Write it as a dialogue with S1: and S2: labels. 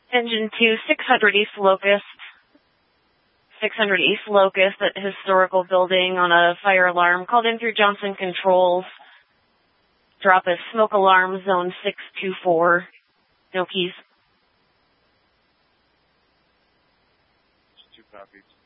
S1: Engine 2, 600 East Locust. 600 East Locust at Historical Building on a fire alarm. Called in through Johnson Controls. Drop a smoke alarm, zone 624. No keys.
S2: 2 copies.